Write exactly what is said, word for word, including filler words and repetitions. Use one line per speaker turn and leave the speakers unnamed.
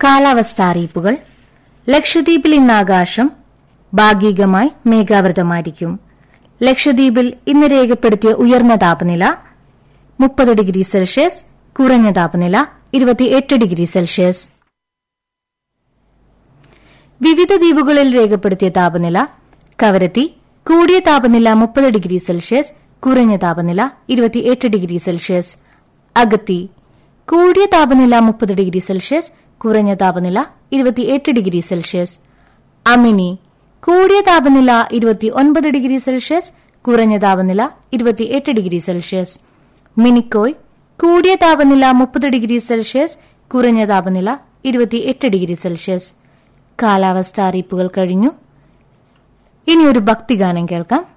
കാലാവസ്ഥാ അറിയിപ്പുകൾ. ലക്ഷദ്വീപിൽ ഇന്ന് ആകാശം ഭാഗികമായി മേഘാവൃതമായിരിക്കും. ലക്ഷദ്വീപിൽ ഇന്ന് രേഖപ്പെടുത്തിയ ഉയർന്ന താപനില മുപ്പത് ഡിഗ്രി സെൽഷ്യസ്, കുറഞ്ഞ താപനില ഇരുപത്തിയെട്ട് ഡിഗ്രി സെൽഷ്യസ്. വിവിധ ദ്വീപുകളിൽ രേഖപ്പെടുത്തിയ താപനില: കവരത്തി കൂടിയ താപനില മുപ്പത് ഡിഗ്രി സെൽഷ്യസ്, കുറഞ്ഞ താപനില ഇരുപത്തിയെട്ട് ഡിഗ്രി സെൽഷ്യസ്. അഗത്തി കൂടിയ താപനില മുപ്പത് ഡിഗ്രി സെൽഷ്യസ്, കുറഞ്ഞ താപനില ഇരുപത്തിയെട്ട് ഡിഗ്രി സെൽഷ്യസ്. അമിനി കൂടിയ താപനില ഇരുപത്തിയൊൻപത് ഡിഗ്രി സെൽഷ്യസ്, കുറഞ്ഞ താപനില ഇരുപത്തിയെട്ട് ഡിഗ്രി സെൽഷ്യസ്. മിനിക്കോയ് കൂടിയ താപനില മുപ്പത് ഡിഗ്രി സെൽഷ്യസ്, കുറഞ്ഞ താപനില ഇരുപത്തിയെട്ട് ഡിഗ്രി സെൽഷ്യസ്. കാലാവസ്ഥാ അറിയിപ്പുകൾ കഴിഞ്ഞു. ഇനിയൊരു ഭക്തിഗാനം കേൾക്കാം.